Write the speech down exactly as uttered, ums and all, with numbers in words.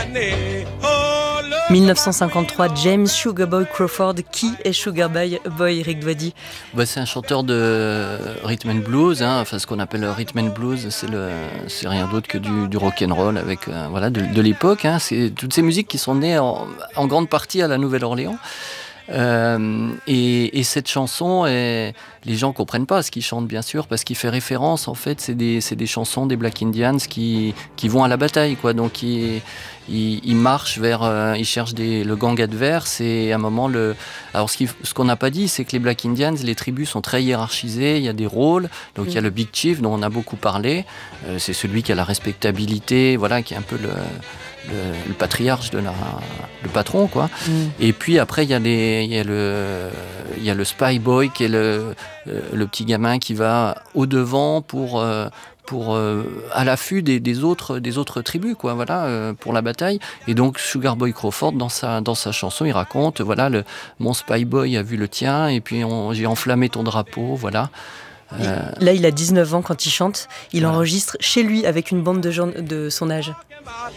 dix-neuf cent cinquante-trois, James Sugarboy Crawford. Qui est Sugarboy Boy, Eric Doidy? Bah, c'est un chanteur de rhythm and blues, hein. Enfin, ce qu'on appelle le rhythm and blues, c'est, le, c'est rien d'autre que du, du rock and roll avec, euh, voilà, de, de l'époque. Hein. C'est toutes ces musiques qui sont nées en, en grande partie à la Nouvelle-Orléans. Euh, et, et cette chanson, est, les gens comprennent pas ce qu'il chante, bien sûr, parce qu'il fait référence, en fait, c'est des, c'est des chansons des Black Indians qui, qui vont à la bataille, quoi. Donc ils, ils, ils marchent vers, euh, ils cherchent des, le gang adverse, et à un moment, le, alors ce, qui, ce qu'on n'a pas dit, c'est que les Black Indians, les tribus sont très hiérarchisées, il y a des rôles, donc mmh. il y a le Big Chief dont on a beaucoup parlé, euh, c'est celui qui a la respectabilité, voilà, qui est un peu le Le, le patriarche de la, le patron, quoi. Mm. Et puis après il y a les, il y a le, il y a le spy boy qui est le, le petit gamin qui va au devant pour, pour à l'affût des, des autres, des autres tribus, quoi. Voilà, pour la bataille. Et donc Sugarboy Crawford dans sa, dans sa chanson, il raconte, voilà, le, mon spy boy a vu le tien et puis on, j'ai enflammé ton drapeau, voilà. Euh... Là, il a dix-neuf ans quand il chante. Il ouais. enregistre chez lui avec une bande de gens de son âge.